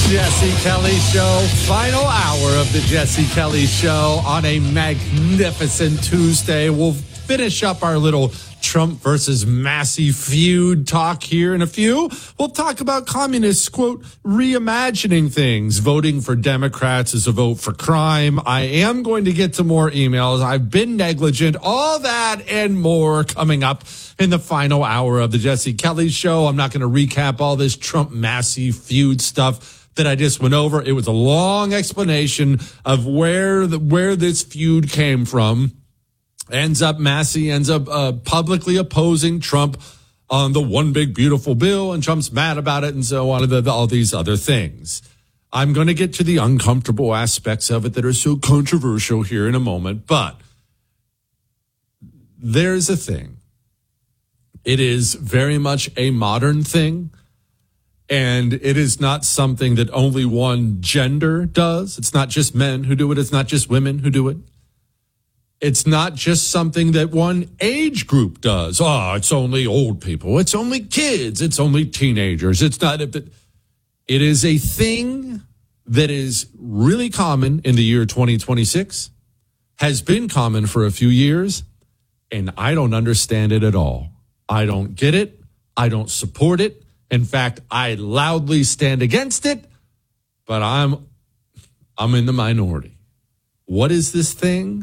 Jesse Kelly Show. Final hour of the Jesse Kelly Show on a magnificent Tuesday. We'll finish up our little Trump versus Massey feud talk here in a few. We'll talk about communists, quote, reimagining things. Voting for Democrats is a vote for crime. I am going to get to more emails. I've been negligent. All that and more coming up in the final hour of the Jesse Kelly Show. I'm not going to recap all this Trump-Massey feud stuff that I just went over. It was a long explanation of where this feud came from. Massey ends up publicly opposing Trump on the one big beautiful bill, and Trump's mad about it, and so on, all these other things. I'm going to get to the uncomfortable aspects of it that are so controversial here in a moment, but there's a thing. It is very much a modern thing, and it is not something that only one gender does. It's not just men who do it. It's not just women who do it. It's not just something that one age group does. Oh, it's only old people. It's only kids. It's only teenagers. It's not. It is a thing that is really common in the year 2026, has been common for a few years, and I don't understand it at all. I don't get it. I don't support it. In fact, I loudly stand against it, but I'm in the minority. What is this thing?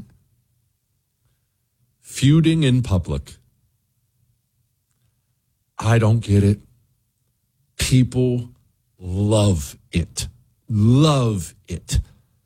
Feuding in public. I don't get it. People love it. Love it.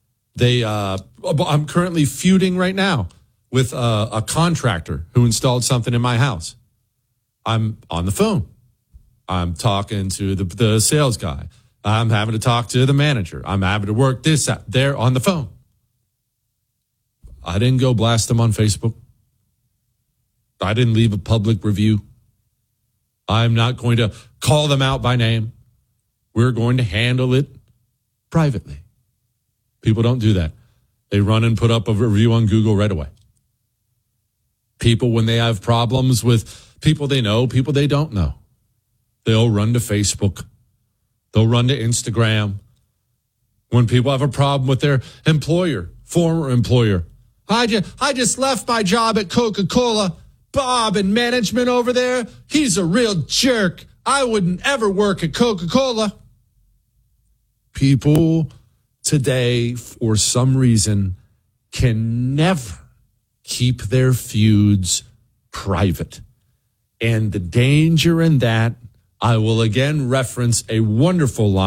I'm currently feuding right now with a contractor who installed something in my house. I'm on the phone. I'm talking to the sales guy. I'm having to talk to the manager. I'm having to work this out. They're on the phone. I didn't go blast them on Facebook. I didn't leave a public review. I'm not going to call them out by name. We're going to handle it privately. People don't do that. They run and put up a review on Google right away. People, when they have problems with people they know, people they don't know, they'll run to Facebook. They'll run to Instagram. When people have a problem with their employer, former employer, I just left my job at Coca-Cola. Bob in management over there, he's a real jerk. I wouldn't ever work at Coca-Cola. People today, for some reason, can never keep their feuds private. And the danger in that, I will again reference a wonderful line